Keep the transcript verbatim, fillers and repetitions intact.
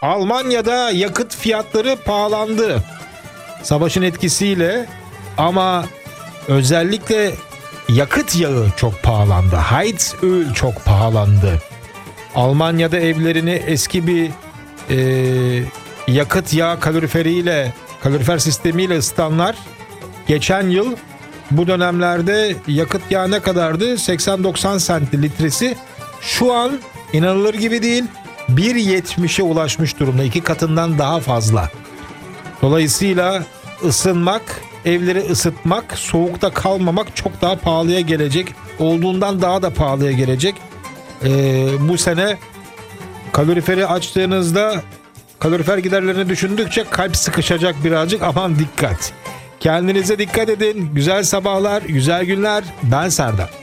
Almanya'da yakıt fiyatları pahalandı. Savaşın etkisiyle, ama özellikle yakıt yağı çok pahalandı. Heizöl çok pahalandı. Almanya'da evlerini eski bir e, yakıt yağ kaloriferiyle, kalorifer sistemiyle ısıtanlar geçen yıl bu dönemlerde yakıt yağı ne kadardı? seksen doksan senti litresi. Şu an inanılır gibi değil, bir yetmişe ulaşmış durumda. İki katından daha fazla. Dolayısıyla ısınmak, evleri ısıtmak, soğukta kalmamak çok daha pahalıya gelecek. Olduğundan daha da pahalıya gelecek. Ee, bu sene kaloriferi açtığınızda kalorifer giderlerini düşündükçe kalp sıkışacak birazcık. Aman dikkat. Kendinize dikkat edin. Güzel sabahlar, güzel günler. Ben Serdar.